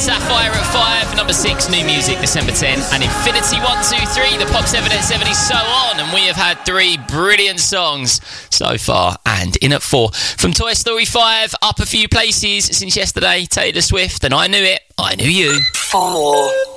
Sapphire at 5, number 6, New Music, December 10, and Infinity 123, the Pop 7 at 7 is so on, and we have had 3 brilliant songs so far. And in at 4, from Toy Story 5, up a few places since yesterday, Taylor Swift, and I Knew It, I Knew You. 4.